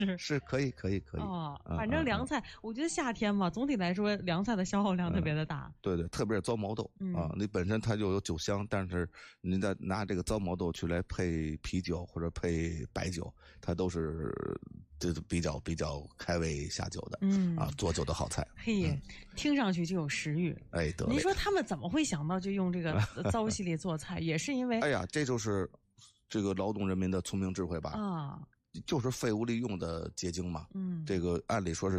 是可以哦，反正凉菜，我觉得夏天嘛，总体来说凉菜的消耗量特别的大。 对对，特别是糟毛豆啊，你本身它就有酒香，但是你再拿这个糟毛豆去来配啤酒或者配白酒，它都是这比较开胃下酒的，做酒的好菜。 嘿，听上去就有食欲。 哎，得嘞。 您说他们怎么会想到就用这个糟系列做菜？也是因为， 哎呀，这就是这个劳动人民的聪明智慧吧？ 啊。 就是废物利用的结晶嘛。这个按理说是